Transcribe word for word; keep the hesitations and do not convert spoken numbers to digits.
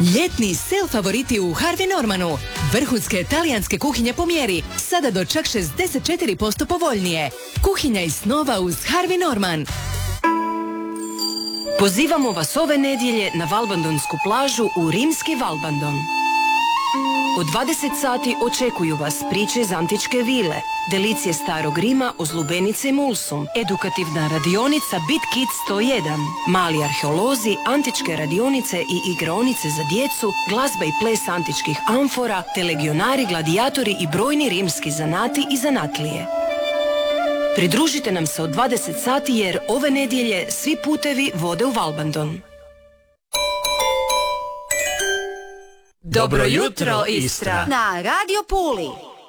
Ljetni sale favoriti u Harvey Normanu. Vrhunske talijanske kuhinje po mjeri. Sada do čak šezdeset četiri posto povoljnije. Kuhinja iz snova uz Harvey Norman. Pozivamo vas ove nedjelje na Valbandonsku plažu u rimski Valbandon. U dvadeset sati očekuju vas priče iz antičke vile, delicije starog Rima uz lubenice i mulsum, edukativna radionica Bit Kids sto jedan, mali arheolozi, antičke radionice i igraonice za djecu, glazba i ples antičkih amfora, te legionari, gladijatori i brojni rimski zanati i zanatlije. Pridružite nam se od dvadeset sati jer ove nedjelje svi putevi vode u Valbandon. Dobro jutro, Istra! Na Radio Puli.